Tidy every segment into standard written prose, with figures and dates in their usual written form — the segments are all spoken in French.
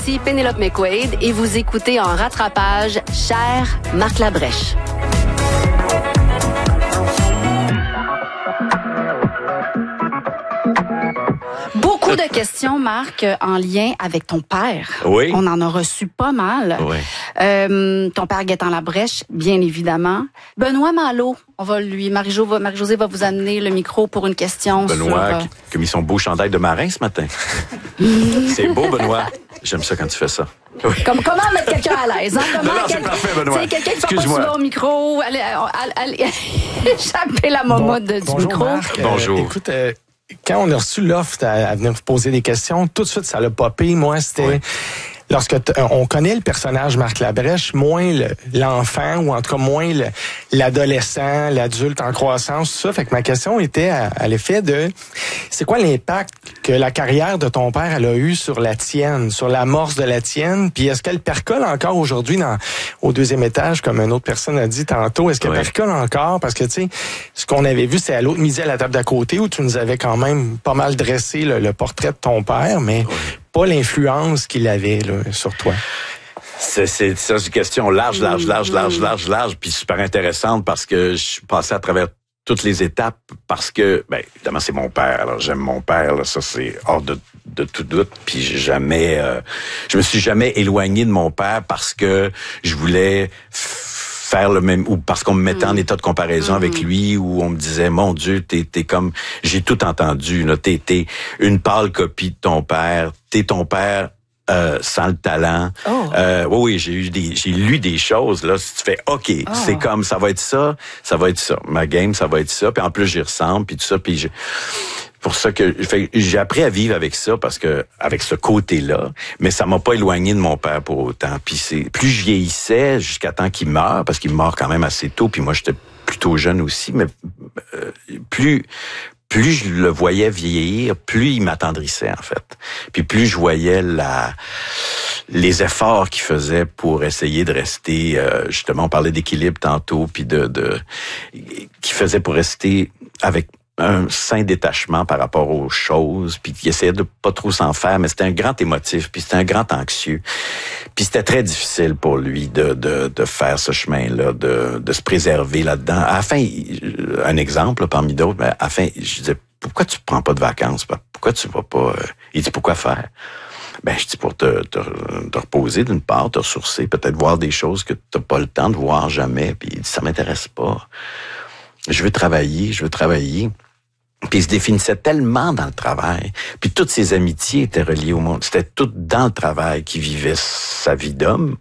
Ici Pénélope McQuaid et vous écoutez en rattrapage Cher Marc Labrèche. Beaucoup de questions, Marc, en lien avec ton père. Oui. On en a reçu pas mal. Oui. Ton père Gaétan Labrèche, bien évidemment. Benoît Malo, Marie-Josée va vous amener le micro pour une question Benoît, sur... qui a mis son beau chandail de marin ce matin. C'est beau, Benoît. J'aime ça quand tu fais ça. Oui. Comment mettre quelqu'un à l'aise, hein? Non, c'est parfait, Benoît. C'est quelqu'un qui parle pas souvent au micro, allez échapper la momotte du bonjour micro. Marc. Bonjour. Écoute, quand on a reçu l'offre à venir vous poser des questions, tout de suite, ça l'a popé. Moi, c'était... Oui. Lorsque on connaît le personnage Marc Labrèche, moins l'enfant, ou en tout cas moins l'adolescent, l'adulte en croissance, tout ça. Fait que ma question était à l'effet de, c'est quoi l'impact que la carrière de ton père elle a eu sur la tienne, sur l'amorce de la tienne, puis est-ce qu'elle percole encore aujourd'hui au deuxième étage, comme une autre personne a dit tantôt, est-ce qu'elle percole encore? Parce que, tu sais, ce qu'on avait vu, c'est à l'autre midi à la table d'à côté, où tu nous avais quand même pas mal dressé le portrait de ton père, mais pas l'influence qu'il avait là, sur toi. C'est une question large, puis super intéressante parce que je suis passé à travers toutes les étapes parce que, évidemment, c'est mon père. Alors, j'aime mon père, là, ça, c'est hors de tout doute. Puis je me suis jamais éloigné de mon père parce que je voulais faire le même, ou parce qu'on me mettait en état de comparaison avec lui, où on me disait, mon Dieu, t'es comme, j'ai tout entendu, là, t'es une pâle copie de ton père, t'es ton père, sans le talent. Oui, j'ai lu des choses, là, si tu fais, OK, c'est comme, ça va être ça, ma game, ça va être ça, puis en plus, j'y ressemble, puis tout ça, puis pour ça que j'ai appris à vivre avec ça parce que avec ce côté-là, mais ça m'a pas éloigné de mon père pour autant. Puis plus je vieillissais jusqu'à temps qu'il meure, parce qu'il meurt quand même assez tôt, puis moi j'étais plutôt jeune aussi, mais plus je le voyais vieillir, plus il m'attendrissait en fait. Puis plus je voyais les efforts qu'il faisait pour essayer de rester, justement on parlait d'équilibre tantôt, puis qu'il faisait pour rester avec un sain détachement par rapport aux choses, puis il essayait de pas trop s'en faire, mais c'était un grand émotif, puis c'était un grand anxieux. Puis c'était très difficile pour lui de faire ce chemin-là, de se préserver là-dedans. À la fin, un exemple là, parmi d'autres, mais à la fin, je disais, pourquoi tu prends pas de vacances? Pourquoi tu vas pas... Il dit, pourquoi faire? Je dis, pour te reposer d'une part, te ressourcer, peut-être voir des choses que t'as pas le temps de voir jamais, puis il dit, ça m'intéresse pas. Je veux travailler. Puis il se définissait tellement dans le travail. Puis toutes ses amitiés étaient reliées au monde. C'était tout dans le travail qu'il vivait sa vie d'homme.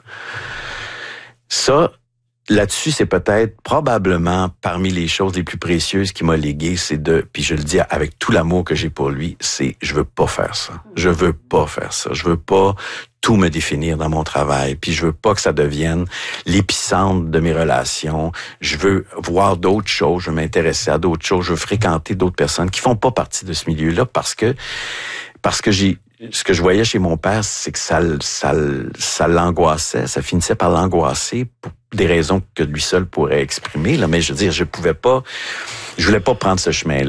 Ça, là-dessus, c'est peut-être probablement parmi les choses les plus précieuses qu'il m'a léguées, puis je le dis avec tout l'amour que j'ai pour lui, c'est je veux pas faire ça. Je veux pas tout me définir dans mon travail, puis je veux pas que ça devienne l'épicentre de mes relations. Je veux voir d'autres choses, je veux m'intéresser à d'autres choses, je veux fréquenter d'autres personnes qui font pas partie de ce milieu-là parce que ce que je voyais chez mon père, c'est que ça l'angoissait, ça finissait par l'angoisser pour des raisons que lui seul pourrait exprimer, là, mais je veux dire, je voulais pas prendre ce chemin-là.